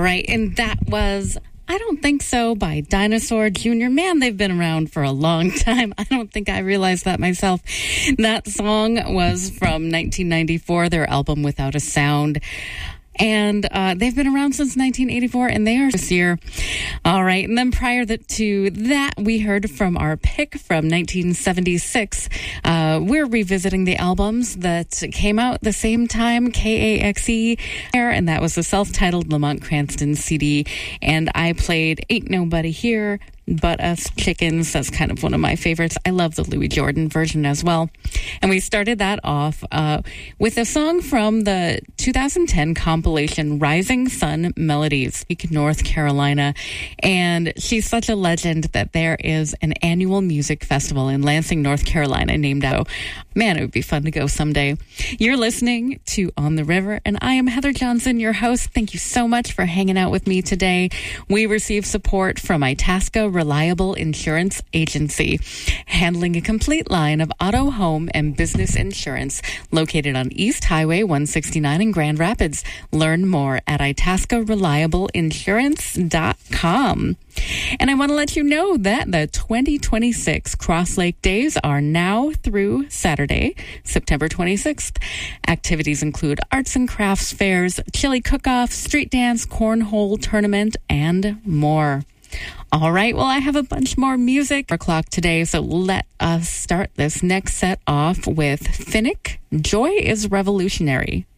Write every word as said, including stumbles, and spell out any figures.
right, and that was I Don't Think So by Dinosaur Junior Man, they've been around for a long time. I don't think I realized that myself. That song was from nineteen ninety-four, their album Without a Sound. And uh, they've been around since nineteen eighty-four, and they are this year. All right. And then prior to that, we heard from our pick from nineteen seventy-six. Uh, we're revisiting the albums that came out the same time, K A X E, and that was the self-titled Lamont Cranston C D. And I played Ain't Nobody Here But Us Chickens. That's kind of one of my favorites. I love the Louis Jordan version as well. And we started that off uh, with a song from the two thousand ten compilation Rising Sun Melodies, North Carolina. And she's such a legend that there is an annual music festival in Lansing, North Carolina named out. Man, it would be fun to go someday. You're listening to On the River, and I am Heather Johnson, your host. Thank you so much for hanging out with me today. We receive support from Itasca Reliable Insurance Agency, handling a complete line of auto, home, and business insurance, located on East Highway one sixty-nine in Grand Rapids. Learn more at itasca reliable insurance dot com. And I want to let you know that the twenty twenty-six Cross Lake Days are now through Saturday, September twenty-sixth. Activities include arts and crafts fairs, chili cook-off, street dance, cornhole tournament, and more. All right, well, I have a bunch more music for o'clock today, so let us start this next set off with Finnick. Joy is Revolutionary.